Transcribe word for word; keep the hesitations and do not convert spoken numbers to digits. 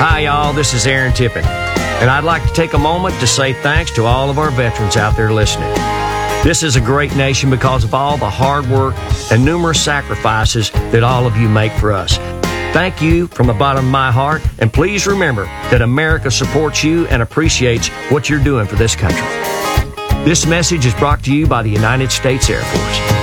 Hi, y'all. This is Aaron Tippin, and I'd like to take a moment to say thanks to all of our veterans out there listening. This is a great nation because of all the hard work and numerous sacrifices that all of you make for us. Thank you from the bottom of my heart, and please remember that America supports you and appreciates what you're doing for this country. This message is brought to you by the United States Air Force.